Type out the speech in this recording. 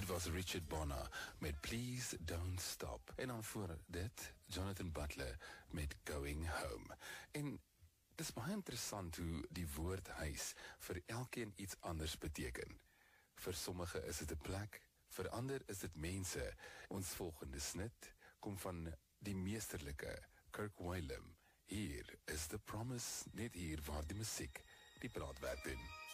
was Richard Bonner met Please Don't Stop. En dan voor dit, Jonathan Butler met Going Home. En dit is baie interessant hoe die woord huis vir elkeen iets anders beteken. Vir sommige is dit 'n plek, vir ander is dit mense. Ons volgende snit kom van die meesterlike Kirk Whalum. Hier is The Promise, net hier waar die musiek die praatwerk doen.